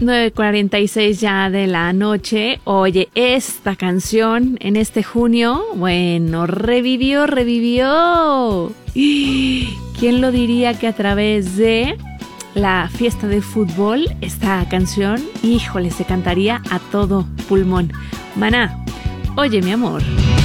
9:46 ya de la noche. Oye, esta canción en este junio, bueno, revivió. ¿Quién lo diría que a través de la fiesta de fútbol esta canción, híjole, se cantaría a todo pulmón? Maná, oye mi amor.